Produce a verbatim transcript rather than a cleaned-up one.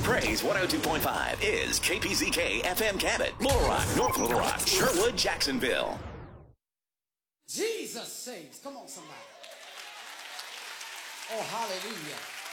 Praise one oh two point five is K P Z K F M Cabot, Little Rock, North Little Rock, Sherwood, Jacksonville. Jesus saves. Come on, somebody. Oh, hallelujah.